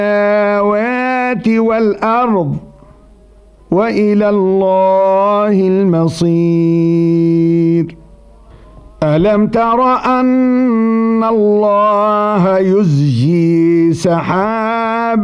السماوات والأرض وإلى الله المصير. ألم تر أن الله يزجي سحابا